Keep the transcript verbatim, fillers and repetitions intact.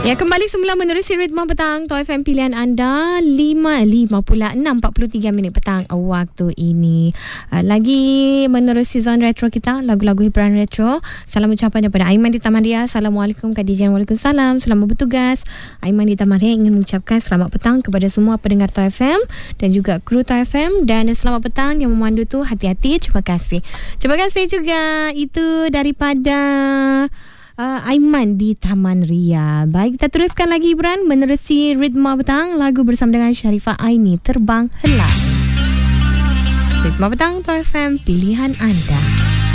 Ya, kembali semula menerusi Ritma Petang Top F M pilihan anda. Lima lima pula enam empat puluh tiga minit petang waktu ini. uh, Lagi menerusi zon retro kita, lagu-lagu hiburan retro. Salam ucapan daripada Aiman di Taman Ria. Assalamualaikum Kak Dijan. Waalaikumsalam. Selamat bertugas. Aiman di Taman Ria ingin mengucapkan selamat petang kepada semua pendengar Top F M dan juga kru Top F M. Dan selamat petang yang memandu tu, hati-hati. Terima kasih. Terima kasih juga. Itu daripada Uh, Aiman di Taman Ria. Baik, kita teruskan lagi hiburan menerusi Ritma Petang, lagu bersama dengan Sharifah Aini, Terbang Helak. Ritma Petang Top F M, pilihan anda.